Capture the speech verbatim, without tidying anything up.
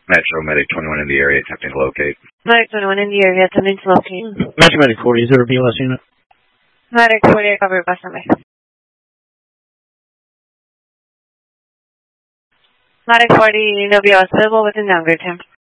Metro Medic twenty-one in the area, attempting to locate. Medic twenty-one in the area, attempting to locate. Metro Medic forty, is there a B L S unit? Medic forty, cover bastante. Medic forty, no B L S available within downgrade time.